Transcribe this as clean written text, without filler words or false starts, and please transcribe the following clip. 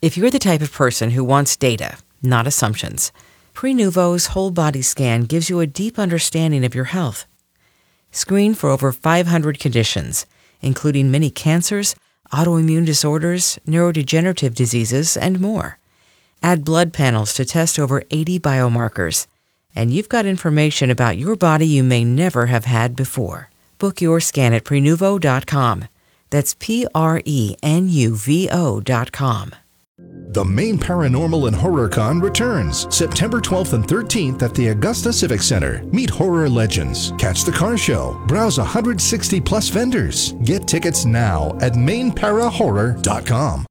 If you're the type of person who wants data, not assumptions, Prenuvo's whole body scan gives you a deep understanding of your health. Screen for over 500 conditions, including many cancers, autoimmune disorders, neurodegenerative diseases, and more. Add blood panels to test over 80 biomarkers, and you've got information about your body you may never have had before. Book your scan at Prenuvo.com. That's Prenuvo.com. The Maine Paranormal and Horror Con returns September 12th and 13th at the Augusta Civic Center. Meet horror legends, catch the car show, browse 160 plus vendors. Get tickets now at MaineParaHorror.com.